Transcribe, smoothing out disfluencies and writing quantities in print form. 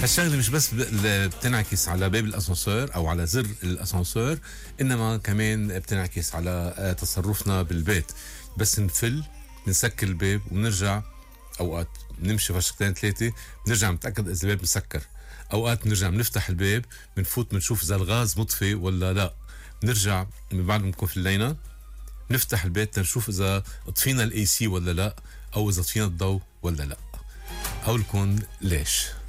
هالشغله مش بس بتنعكس على باب الاسانسير او على زر الاسانسير، انما كمان بتنعكس على تصرفنا بالبيت. بس نفل بنسكر الباب وبنرجع، اوقات بنمشي فرشتين ثلاثه بنرجع نتاكد اذا الباب مسكر، اوقات بنرجع بنفتح الباب بنفوت بنشوف اذا الغاز مطفي ولا لا، بنرجع من بعد ما نكون فلينا نفتح البيت نشوف اذا طفينا الاي سي ولا لا، او اذا طفينا الضوء ولا لا. اقول لكم ليش.